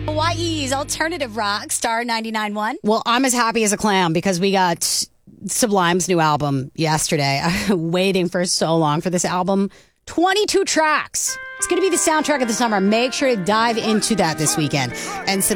Hawaii's alternative rock, Star 99.1. Well, I'm as happy as a clam because we got Sublime's new album yesterday. I've been waiting for so long for this album. 22 tracks. It's going to be the soundtrack of the summer. Make sure to dive into that this weekend. And some